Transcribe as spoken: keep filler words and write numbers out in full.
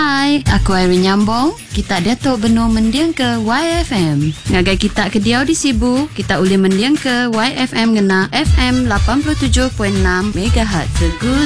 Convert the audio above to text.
Hai, aku Irene Nyambong. Kita Datuk Benua mendiang ke Y F M. Ngagai kita ke Diau di Sibu, kita boleh mendiang ke Y F M ngena F M lapan puluh tujuh perpuluhan enam megahertz. Segul